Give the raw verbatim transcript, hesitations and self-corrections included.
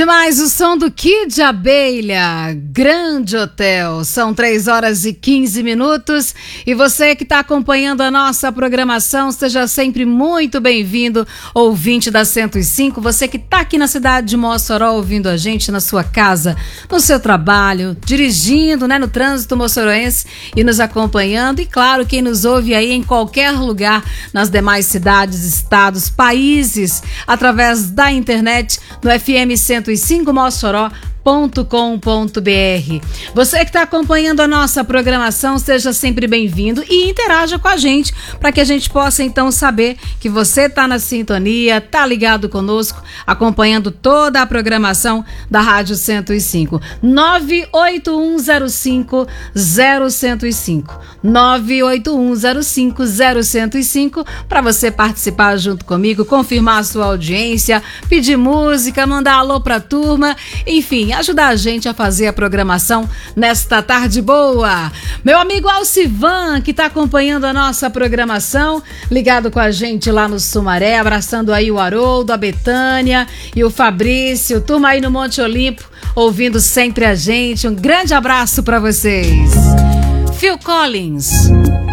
demais o som do Kid Abelha, Grande Hotel. São três horas e quinze minutos e você que está acompanhando a nossa programação, seja sempre muito bem-vindo, ouvinte da cento e cinco. Você que está aqui na cidade de Mossoró ouvindo a gente na sua casa, no seu trabalho, dirigindo, né, no trânsito moçoroense e nos acompanhando. E claro, quem nos ouve aí em qualquer lugar, nas demais cidades, estados, países, através da internet, no F M cento e cinco Mossoró ponto com ponto b r. Você que está acompanhando a nossa programação, seja sempre bem-vindo e interaja com a gente para que a gente possa então saber que você está na sintonia, está ligado conosco, acompanhando toda a programação da Rádio cento e cinco. nove oito um zero cinco zero cento e cinco. nove oito um zero cinco zero cento e cinco para você participar junto comigo, confirmar a sua audiência, pedir música, mandar alô pra turma, enfim, ajudar a gente a fazer a programação nesta tarde boa. Meu amigo Alcivan, que está acompanhando a nossa programação, ligado com a gente lá no Sumaré, abraçando aí o Haroldo, a Betânia e o Fabrício, turma aí no Monte Olimpo, ouvindo sempre a gente. Um grande abraço para vocês. Phil Collins.